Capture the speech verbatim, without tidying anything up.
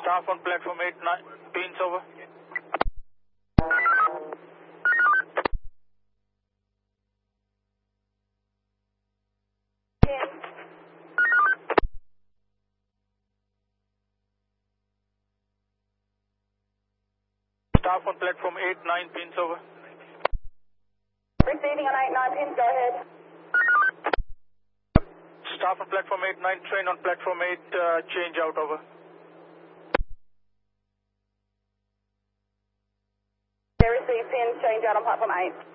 Staff on platform eight nine, cleans over. Staff on platform eight nine, pins over. Receiving on eight nine pins, go ahead. Staff on platform eight nine, train on platform eight, uh, change out over. They receive pins, change out on platform eight.